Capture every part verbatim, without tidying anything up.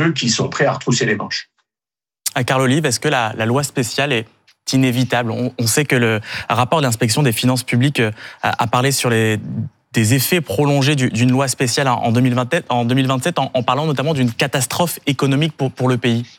ceux qui sont prêts à retrousser les manches. Carl Olive, est-ce que la, la loi spéciale est inévitable ? on, on sait que le rapport de l'inspection des finances publiques a, a parlé sur les des effets prolongés d'une loi spéciale en deux mille vingt-sept, en, deux mille vingt-sept, en, en parlant notamment d'une catastrophe économique pour, pour le pays.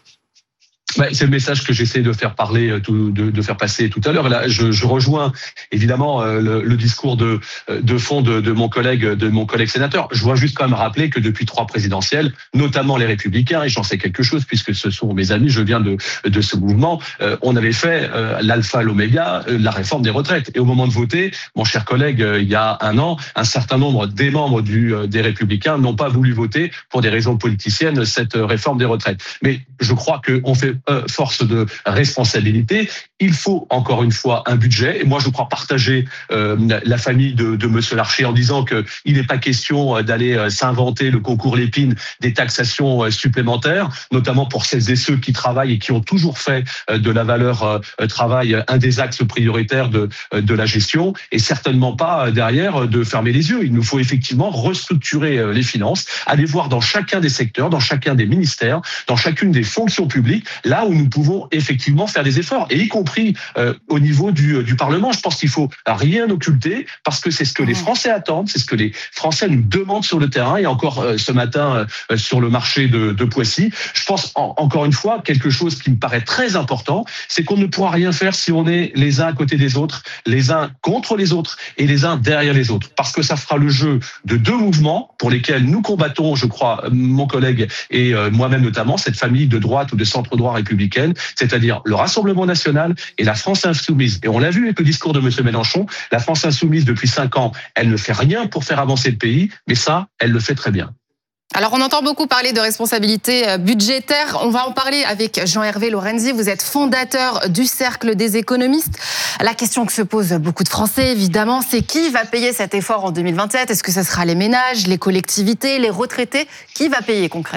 Ben, c'est le message que j'essaie de faire parler, de, de faire passer tout à l'heure. Là, je, je rejoins évidemment le, le discours de, de fond de, de mon collègue, de mon collègue sénateur. Je dois juste quand même rappeler que depuis trois présidentielles, notamment les Républicains, et j'en sais quelque chose puisque ce sont mes amis, je viens de, de ce mouvement, euh, on avait fait euh, l'alpha, l'oméga, euh, la réforme des retraites. Et au moment de voter, mon cher collègue, euh, il y a un an, un certain nombre des membres du, euh, des Républicains n'ont pas voulu voter pour des raisons politiciennes cette euh, réforme des retraites. Mais je crois qu'on fait force de responsabilité. Il faut encore une fois un budget. Et moi, je crois partager euh, la famille de, de Monsieur Larcher en disant que il n'est pas question d'aller s'inventer le concours Lépine des taxations supplémentaires, notamment pour celles et ceux qui travaillent et qui ont toujours fait de la valeur euh, travail un des axes prioritaires de, de la gestion, et certainement pas derrière de fermer les yeux. Il nous faut effectivement restructurer les finances, aller voir dans chacun des secteurs, dans chacun des ministères, dans chacune des fonctions publiques, là où nous pouvons effectivement faire des efforts, et y compris euh, au niveau du, du Parlement. Je pense qu'il faut rien occulter, parce que c'est ce que les Français attendent, c'est ce que les Français nous demandent sur le terrain, et encore euh, ce matin euh, sur le marché de, de Poissy. Je pense en, encore une fois, quelque chose qui me paraît très important, c'est qu'on ne pourra rien faire si on est les uns à côté des autres, les uns contre les autres et les uns derrière les autres, parce que ça fera le jeu de deux mouvements pour lesquels nous combattons, je crois, mon collègue et euh, moi-même notamment, cette famille de droite ou de centre-droit républicaine, c'est-à-dire le Rassemblement national et la France insoumise. Et on l'a vu avec le discours de M. Mélenchon, la France insoumise, depuis cinq ans, elle ne fait rien pour faire avancer le pays, mais ça, elle le fait très bien. Alors, on entend beaucoup parler de responsabilité budgétaire. On va en parler avec Jean-Hervé Lorenzi. Vous êtes fondateur du Cercle des économistes. La question que se posent beaucoup de Français, évidemment, c'est qui va payer cet effort en deux mille vingt-sept ? Est-ce que ce sera les ménages, les collectivités, les retraités ? Qui va payer concrètement ?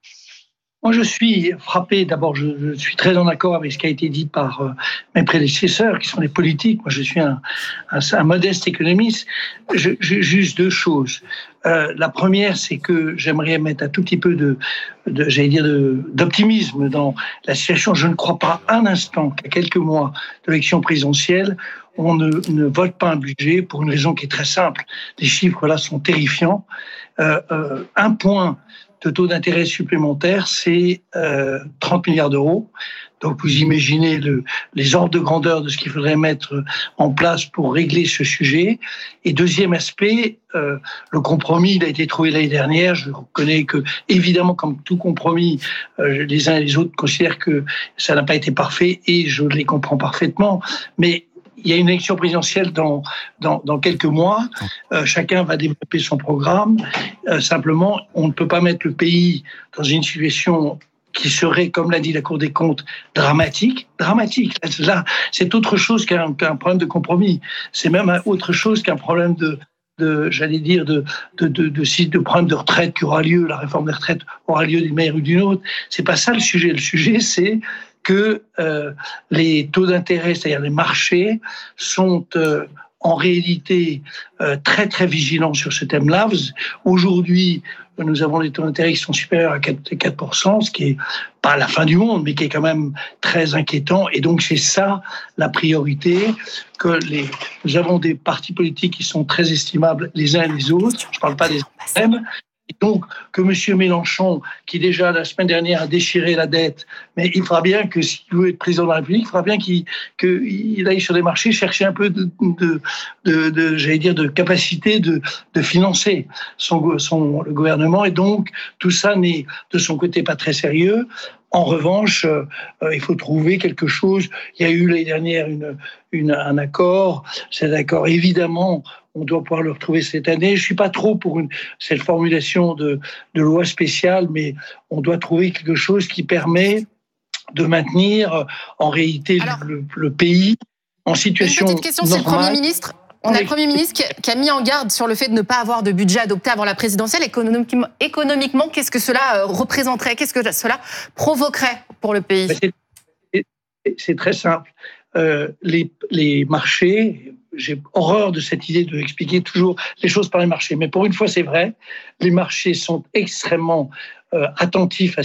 Moi, je suis frappé. D'abord, je, je suis très en accord avec ce qui a été dit par euh, mes prédécesseurs, qui sont des politiques. Moi, je suis un, un, un modeste économiste. Je, je, juste deux choses. Euh, la première, c'est que j'aimerais mettre un tout petit peu de, de j'allais dire, de, d'optimisme dans la situation. Je ne crois pas un instant qu'à quelques mois de l'élection présidentielle, on ne, ne vote pas un budget pour une raison qui est très simple. Les chiffres là sont terrifiants. Euh, euh, un point de taux d'intérêt supplémentaire, c'est euh, trente milliards d'euros. Donc vous imaginez le, les ordres de grandeur de ce qu'il faudrait mettre en place pour régler ce sujet. Et deuxième aspect, euh, le compromis, il a été trouvé l'année dernière. Je reconnais que, évidemment, comme tout compromis, euh, les uns et les autres considèrent que ça n'a pas été parfait, et je les comprends parfaitement. Mais il y a une élection présidentielle dans, dans, dans quelques mois. Euh, chacun va développer son programme. Euh, simplement, on ne peut pas mettre le pays dans une situation qui serait, comme l'a dit la Cour des comptes, dramatique. Dramatique. Là, c'est autre chose qu'un, qu'un problème de compromis. C'est même autre chose qu'un problème de, de j'allais dire, de, de, de, de, de, de problème de retraite qui aura lieu. La réforme des retraites aura lieu d'une manière ou d'une autre. C'est pas ça le sujet. Le sujet, c'est que euh, les taux d'intérêt, c'est-à-dire les marchés, sont euh, en réalité euh, très très vigilants sur ce thème-là. Aujourd'hui, nous avons des taux d'intérêt qui sont supérieurs à quatre pour cent, ce qui est pas la fin du monde, mais qui est quand même très inquiétant. Et donc c'est ça la priorité, que les, nous avons des partis politiques qui sont très estimables les uns et les autres. Je ne parle pas des mêmes. Et donc, que M. Mélenchon, qui déjà la semaine dernière a déchiré la dette, mais il fera bien que s'il veut être président de la République, il fera bien qu'il, qu'il aille sur les marchés chercher un peu de, de, de, de j'allais dire, de capacité de, de financer son, son, le gouvernement. Et donc, tout ça n'est de son côté pas très sérieux. En revanche, euh, il faut trouver quelque chose. Il y a eu l'année dernière une, une, un accord. Cet accord, évidemment, on doit pouvoir le retrouver cette année. Je ne suis pas trop pour une, cette formulation de, de loi spéciale, mais on doit trouver quelque chose qui permet de maintenir en réalité Alors, le, le pays en situation normale. Une petite question, c'est le Premier ministre. On a le Premier ministre qui a mis en garde sur le fait de ne pas avoir de budget adopté avant la présidentielle. Économiquement, économiquement qu'est-ce que cela représenterait ? Qu'est-ce que cela provoquerait pour le pays ? C'est, c'est très simple. Euh, les, les marchés, j'ai horreur de cette idée de expliquer toujours les choses par les marchés, mais pour une fois c'est vrai, les marchés sont extrêmement euh, attentifs à